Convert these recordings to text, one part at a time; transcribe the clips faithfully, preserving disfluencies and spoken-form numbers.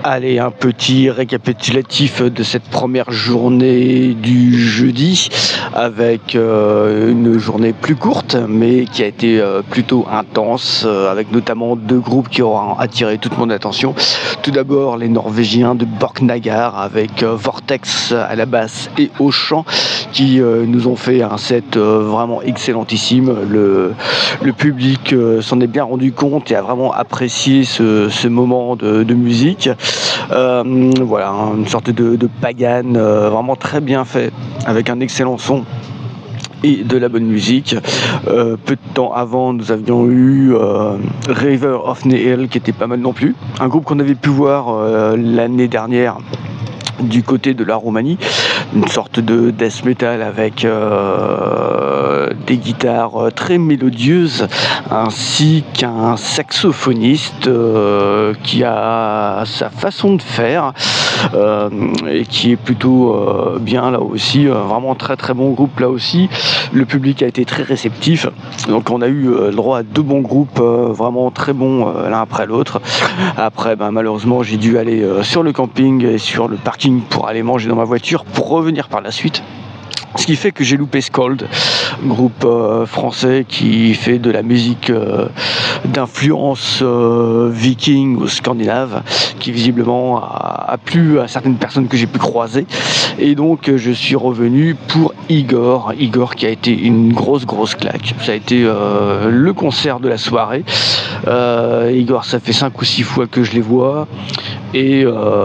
Allez, un petit récapitulatif de cette première journée du jeudi avec euh, une journée plus courte mais qui a été euh, plutôt intense euh, avec notamment deux groupes qui auront attiré toute mon attention. Tout d'abord les Norvégiens de Borknagar avec euh, Vortex à la basse et au chant qui euh, nous ont fait un set euh, vraiment excellentissime. Le, le public euh, s'en est bien rendu compte et a vraiment apprécié ce, ce moment de, de musique. Euh, voilà, une sorte de, de pagan euh, vraiment très bien fait avec un excellent son et de la bonne musique. Euh, peu de temps avant, nous avions eu euh, River of Nihil qui était pas mal non plus, un groupe qu'on avait pu voir euh, l'année dernière du côté de la Roumanie, une sorte de death metal avec euh, des guitares très mélodieuses ainsi qu'un saxophoniste euh, qui a sa façon de faire euh, et qui est plutôt euh, bien là aussi, euh, vraiment très très bon groupe là aussi. Le public a été très réceptif, donc on a eu euh, le droit à deux bons groupes euh, vraiment très bons euh, l'un après l'autre. Après ben, malheureusement j'ai dû aller euh, sur le camping et sur le parking pour aller manger dans ma voiture pour revenir par la suite. Ce qui fait que j'ai loupé Scold, groupe euh, français qui fait de la musique euh, d'influence euh, viking ou scandinave, qui visiblement a, a plu à certaines personnes que j'ai pu croiser. Et donc je suis revenu pour Igor, Igor qui a été une grosse grosse claque. Ça a été euh, le concert de la soirée. Euh, Igor, ça fait cinq ou six fois que je les vois et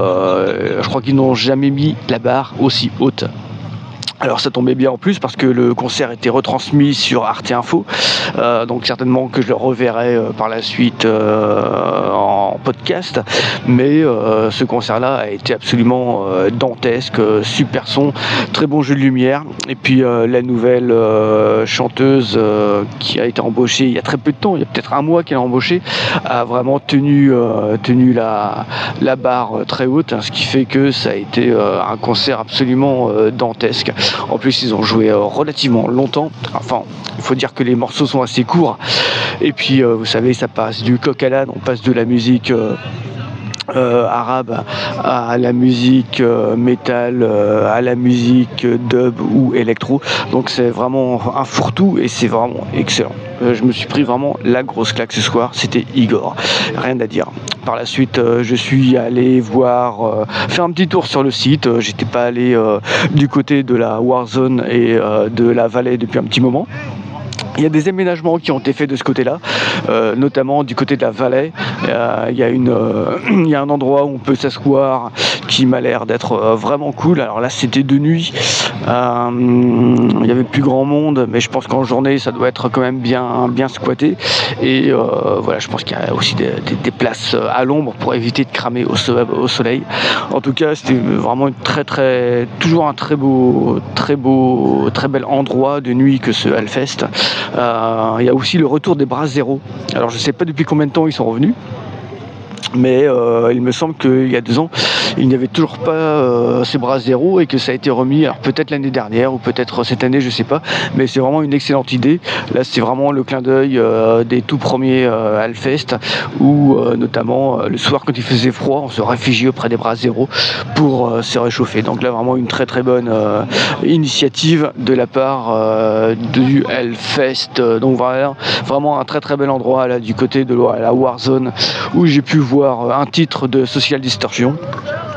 euh, je crois qu'ils n'ont jamais mis la barre aussi haute. Alors ça tombait bien en plus parce que le concert était retransmis sur Arte Info, euh, donc certainement que je le reverrai euh, par la suite euh, en podcast, mais euh, ce concert-là a été absolument euh, dantesque, euh, super son, très bon jeu de lumière, et puis euh, la nouvelle euh, chanteuse euh, qui a été embauchée il y a très peu de temps, il y a peut-être un mois qu'elle a embauché, a vraiment tenu, euh, tenu la, la barre très haute, hein, ce qui fait que ça a été euh, un concert absolument euh, dantesque. En plus, ils ont joué euh, relativement longtemps. Enfin, il faut dire que les morceaux sont assez courts. Et puis, euh, vous savez, ça passe du coq à l'âne. On passe de la musique euh, euh, arabe à la musique euh, métal, euh, à la musique dub ou électro. Donc, c'est vraiment un fourre-tout et c'est vraiment excellent. Euh, je me suis pris vraiment la grosse claque ce soir. C'était Igor. Rien à dire. Par la suite, euh, je suis allé voir, euh, faire un petit tour sur le site. Euh, j'étais pas allé euh, du côté de la Warzone et euh, de la Vallée depuis un petit moment. Il y a des aménagements qui ont été faits de ce côté-là, euh, notamment du côté de la Vallée. Euh, il y a une, euh, il y a un endroit où on peut s'asseoir qui m'a l'air d'être euh, vraiment cool. Alors là, c'était de nuit. Euh, il y avait plus grand monde, mais je pense qu'en journée, ça doit être quand même bien, bien squatté. Et euh, voilà, je pense qu'il y a aussi des, des, des places à l'ombre pour éviter de cramer au, so- au soleil. En tout cas, c'était vraiment une très, très, toujours un très beau, très beau, très bel endroit de nuit que ce Hellfest. Euh, il y a aussi le retour des Bras Zéro. Alors je ne sais pas depuis combien de temps ils sont revenus, mais euh, il me semble qu'il y a deux ans il n'y avait toujours pas euh, ces Bras Zéro et que ça a été remis, alors peut-être l'année dernière ou peut-être cette année, je sais pas, mais c'est vraiment une excellente idée. Là c'est vraiment le clin d'œil euh, des tout premiers euh, Hellfest où euh, notamment euh, le soir quand il faisait froid on se réfugiait auprès des Bras Zéro pour euh, se réchauffer. Donc là vraiment une très très bonne euh, initiative de la part euh, du Hellfest. Donc voilà, vraiment un très très bel endroit là du côté de la Warzone où j'ai pu voir un titre de Social Distortion.